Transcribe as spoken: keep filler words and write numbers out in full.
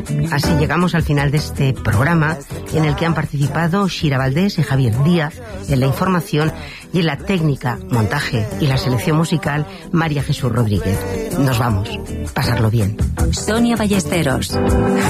Así llegamos al final de este programa, en el que han participado Shira Valdés y Javier Díaz en la información, y en la técnica, montaje y la selección musical, María Jesús Rodríguez. Nos vamos. Pasarlo bien. Sonia Ballesteros.